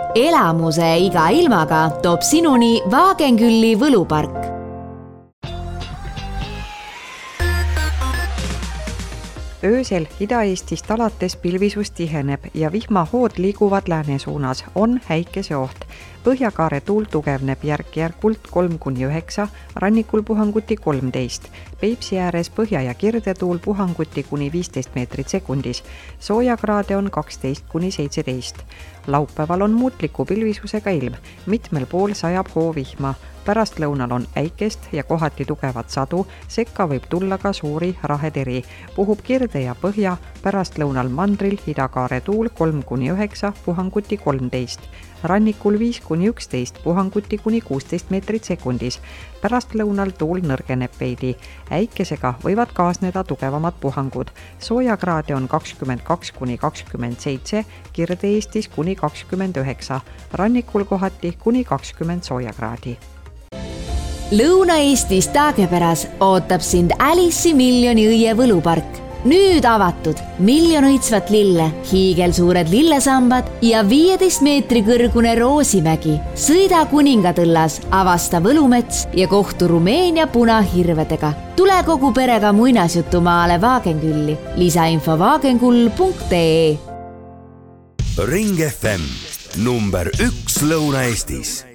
Elamuse iga ilmaga toob sinuni Vaagenkülli võlupark. Öösel Ida-Eestist alates pilvisus tiheneb ja vihmahood liiguvad lääne suunas, on häikeseoht. Põhjakaare tuul tugevneb järk-järkult 3-9, rannikul puhanguti 13. Peipsi ääres põhja- ja kirdetuul puhanguti kuni 15 meetrit sekundis. Soojakraade on 12-17. Laupäeval on muutliku pilvisusega ilm. Mitmel pool sajab hoovihma. Pärastlõunal on äikest ja kohati tugevat sadu, sekka võib tulla ka suuri raheteri. Puhub kirde ja põhja, pärastlõunal mandril idakaare tuul 3-9, puhanguti 13. Rannikul 5-11, puhanguti kuni 16 meetrit sekundis. Pärastlõunal tuul nõrgeneb veidi. Äikesega võivad kaasneda tugevamad puhangud. Soojakraade on 22-27, Kirde-Eestis kuni 29, rannikul kohati kuni 20 soojakraadi. Lõuna-Eestis Taageperas ootab sind Alice'i miljoni õie võlupark. Nüüd avatud 1 miljon õitsvat lille, hiigelsuured lillesambad ja 15 meetri kõrgune Roosimägi. Sõida Kuningatõllas, avasta Võlumets ja kohtu Rumeenia punahirvedega. Tule kogu perega muinasjutumaale Vaagenkülli. Lisainfo vaagenkull.ee. Ring FM number 1 Lõuna-Eestis.